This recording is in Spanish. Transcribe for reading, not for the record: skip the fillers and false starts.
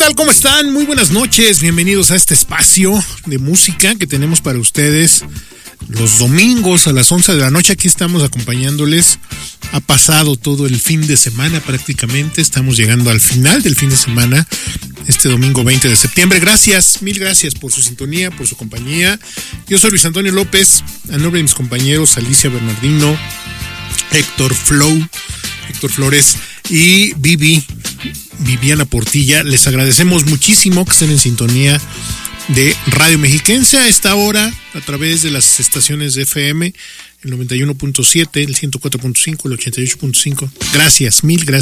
tal? ¿Cómo están? Muy buenas noches. Bienvenidos a este espacio de música que tenemos para ustedes los domingos a las 11 de la noche. Aquí estamos acompañándoles. Ha pasado todo el fin de semana prácticamente. Estamos llegando al final del fin de semana, este domingo 20 de septiembre. Gracias, mil gracias por su sintonía, por su compañía. Yo soy Luis Antonio López, a nombre de mis compañeros Alicia Bernardino, Héctor Flores y Viviana Portilla. Les agradecemos muchísimo que estén en sintonía de Radio Mexiquense a esta hora a través de las estaciones de FM, el 91.7, el 104.5, el 88.5. Gracias, mil gracias